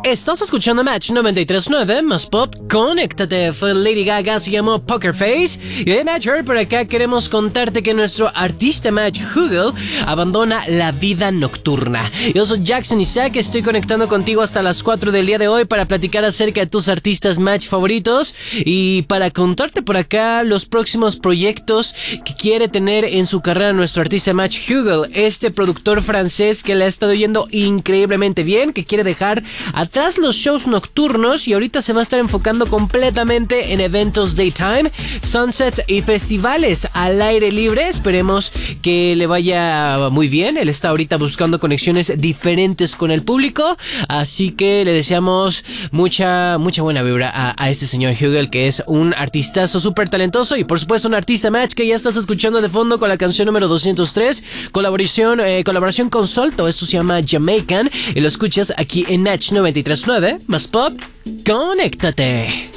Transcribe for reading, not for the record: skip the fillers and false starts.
Estás escuchando Match 93.9 más pop. Conéctate. Fue Lady Gaga, se llamó Poker Face. Y de Match Her por acá queremos contarte que nuestro artista Match Hugel abandona la vida nocturna. Yo soy Jackson Isaac, estoy conectando contigo hasta las 4 del día de hoy para platicar acerca de tus artistas Match favoritos y para contarte por acá los próximos proyectos que quiere tener en su carrera nuestro artista Match Hugel, este productor francés que le ha estado yendo increíblemente bien, que quiere dejar atrás los shows nocturnos y ahorita se va a estar enfocando completamente en eventos daytime, sunsets y festivales al aire libre. Esperemos que le vaya muy bien. Él está ahorita buscando conexiones diferentes con el público, así que le deseamos mucha buena vibra a este señor Hugel, que es un artistazo súper talentoso y por supuesto un artista Match que ya estás escuchando de fondo con la canción número 203, colaboración con Solto. Esto se llama Jamaican y lo escuchas aquí en Match 93.9 más pop. Conéctate.